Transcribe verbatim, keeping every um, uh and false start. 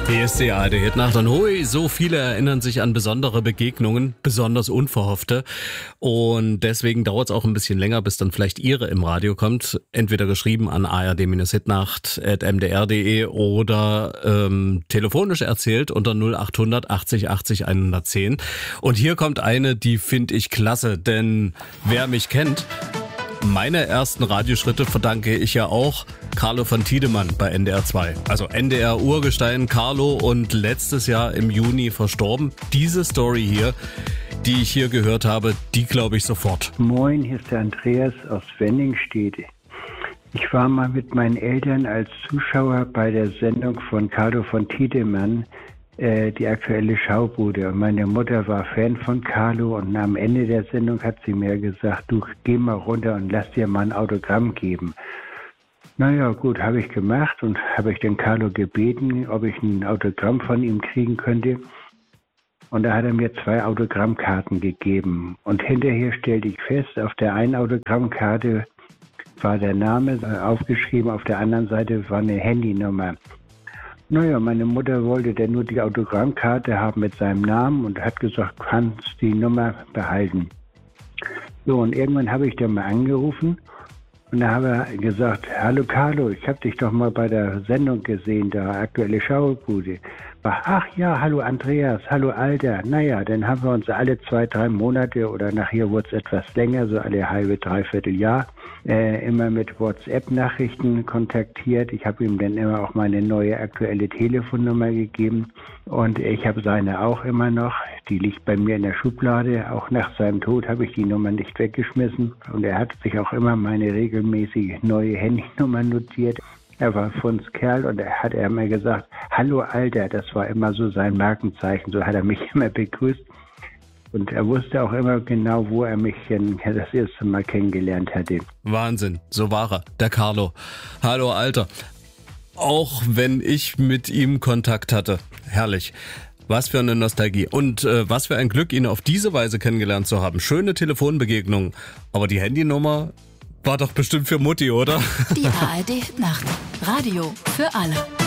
Hier ist die A R D Hitnacht und hui, so viele erinnern sich an besondere Begegnungen, besonders unverhoffte. Und deswegen dauert es auch ein bisschen länger, bis dann vielleicht Ihre im Radio kommt. Entweder geschrieben an a r d hitnacht at m d r punkt d e oder ähm, telefonisch erzählt unter null acht hundert achtzig achtzig hundertzehn. Und hier kommt eine, die finde ich klasse, denn wer mich kennt... Meine ersten Radioschritte verdanke ich ja auch Carlo von Tiedemann bei N D R zwei. Also N D R-Urgestein Carlo und letztes Jahr im Juni verstorben. Diese Story hier, die ich hier gehört habe, die glaube ich sofort. Moin, hier ist der Andreas aus Wenningstedt. Ich war mal mit meinen Eltern als Zuschauer bei der Sendung von Carlo von Tiedemann, äh, die aktuelle Schaubude. Und meine Mutter war Fan von Carlo und am Ende der Sendung hat sie mir gesagt, du geh mal runter und lass dir mal ein Autogramm geben. Naja, gut, habe ich gemacht und habe ich den Carlo gebeten, ob ich ein Autogramm von ihm kriegen könnte. Und da hat er mir zwei Autogrammkarten gegeben. Und hinterher stellte ich fest, auf der einen Autogrammkarte war der Name aufgeschrieben, auf der anderen Seite war eine Handynummer. Naja, meine Mutter wollte dann nur die Autogrammkarte haben mit seinem Namen und hat gesagt, kannst die Nummer behalten. So, und irgendwann habe ich dann mal angerufen und da habe er gesagt, hallo Carlo, ich habe dich doch mal bei der Sendung gesehen, der aktuelle Schaubude. Ach ja, hallo Andreas, hallo Alter. Naja, dann haben wir uns alle zwei, drei Monate oder nachher wurde es etwas länger, so alle halbe, dreiviertel Jahr, äh, immer mit WhatsApp-Nachrichten kontaktiert. Ich habe ihm dann immer auch meine neue aktuelle Telefonnummer gegeben und ich habe seine auch immer noch. Die liegt bei mir in der Schublade. Auch nach seinem Tod habe ich die Nummer nicht weggeschmissen und er hat sich auch immer meine regelmäßige neue Handynummer notiert. Er war Funds Kerl und er hat er immer gesagt, hallo Alter, das war immer so sein Markenzeichen, so hat er mich immer begrüßt. Und er wusste auch immer genau, wo er mich das erste Mal kennengelernt hatte. Wahnsinn, so war er, der Carlo. Hallo Alter, auch wenn ich mit ihm Kontakt hatte, herrlich. Was für eine Nostalgie und äh, was für ein Glück, ihn auf diese Weise kennengelernt zu haben. Schöne Telefonbegegnungen, aber die Handynummer... War doch bestimmt für Mutti, oder? Die A R D Nacht. Radio für alle.